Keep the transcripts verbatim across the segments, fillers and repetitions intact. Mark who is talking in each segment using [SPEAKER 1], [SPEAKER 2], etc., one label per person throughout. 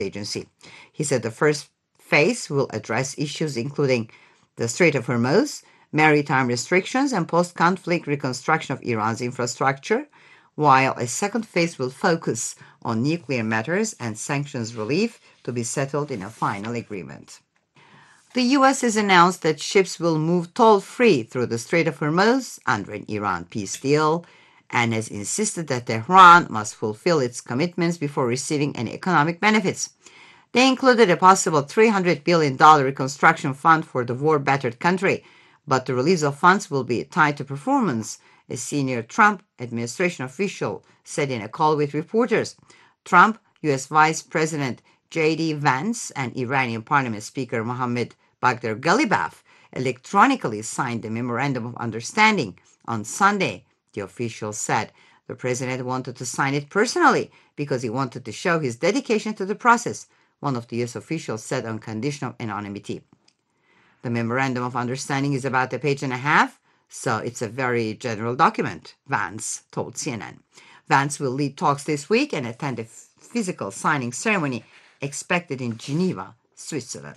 [SPEAKER 1] agency. He said the first phase will address issues including the Strait of Hormuz, maritime restrictions, and post-conflict reconstruction of Iran's infrastructure, while a second phase will focus on nuclear matters and sanctions relief to be settled in a final agreement. The U S has announced that ships will move toll-free through the Strait of Hormuz under an Iran peace deal and has insisted that Tehran must fulfill its commitments before receiving any economic benefits. They included a possible three hundred billion dollars reconstruction fund for the war-battered country, but the release of funds will be tied to performance, a senior Trump administration official said in a call with reporters. Trump, U S Vice President J D Vance, and Iranian Parliament Speaker Mohammad Bagher Ghalibaf electronically signed the Memorandum of Understanding on Sunday, the official said. The president wanted to sign it personally because he wanted to show his dedication to the process, one of the U S officials said on condition of anonymity. The Memorandum of Understanding is about a page and a half, so it's a very general document, Vance told C N N. Vance will lead talks this week and attend a physical signing ceremony expected in Geneva, Switzerland.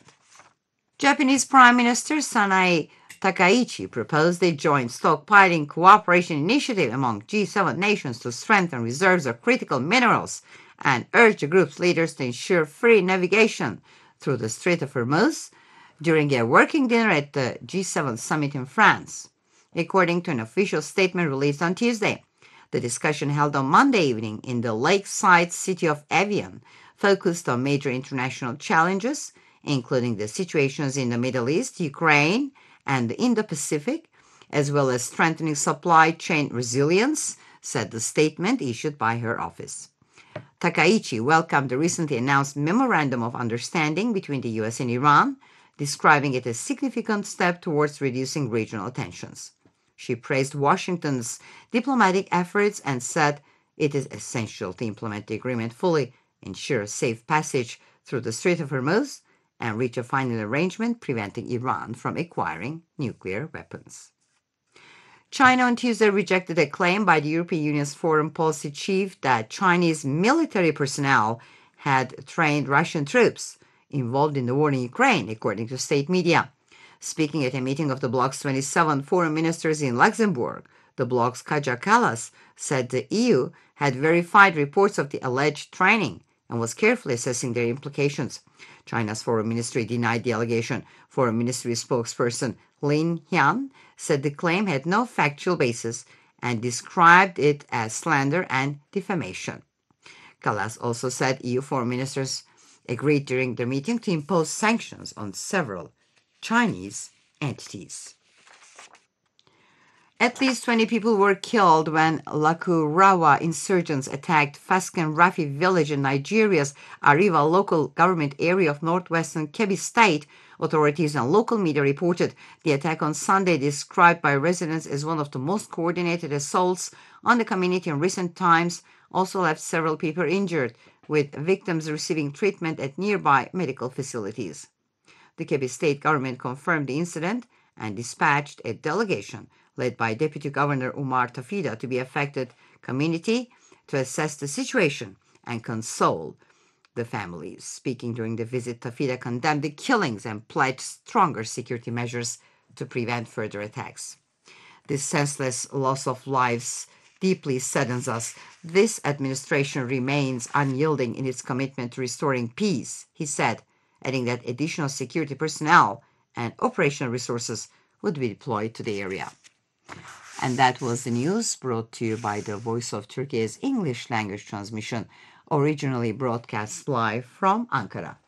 [SPEAKER 1] Japanese Prime Minister Sanae Takaichi proposed a joint stockpiling cooperation initiative among G seven nations to strengthen reserves of critical minerals and urged the group's leaders to ensure free navigation through the Strait of Hormuz during a working dinner at the G seven summit in France. According to an official statement released on Tuesday, the discussion held on Monday evening in the lakeside city of Evian focused on major international challenges, including the situations in the Middle East, Ukraine, and the Indo-Pacific, as well as strengthening supply chain resilience, said the statement issued by her office. Takaichi welcomed the recently announced Memorandum of Understanding between the U S and Iran, describing it as a significant step towards reducing regional tensions. She praised Washington's diplomatic efforts and said it is essential to implement the agreement fully, ensure safe passage through the Strait of Hormuz, and reach a final arrangement preventing Iran from acquiring nuclear weapons. China on Tuesday rejected a claim by the European Union's foreign policy chief that Chinese military personnel had trained Russian troops involved in the war in Ukraine, according to state media. Speaking at a meeting of the bloc's twenty-seven foreign ministers in Luxembourg, the bloc's Kaja Kallas said the E U had verified reports of the alleged training and was carefully assessing their implications. China's foreign ministry denied the allegation. Foreign ministry spokesperson Lin Hian said the claim had no factual basis and described it as slander and defamation. Kallas also said E U foreign ministers agreed during the meeting to impose sanctions on several Chinese entities. At least twenty people were killed when Lakurawa insurgents attacked Fasken Rafi village in Nigeria's Ariwa local government area of northwestern Kebbi State. Authorities and local media reported the attack on Sunday, described by residents as one of the most coordinated assaults on the community in recent times, also left several people injured, with victims receiving treatment at nearby medical facilities. The Kebbi State government confirmed the incident and dispatched a delegation led by Deputy Governor Umar Tafida to the affected community to assess the situation and console the families. Speaking during the visit, Tafida condemned the killings and pledged stronger security measures to prevent further attacks. This senseless loss of lives deeply saddens us. This administration remains unyielding in its commitment to restoring peace, he said, adding that additional security personnel and operational resources would be deployed to the area. And that was the news brought to you by the Voice of Turkey's English language transmission, originally broadcast live from Ankara.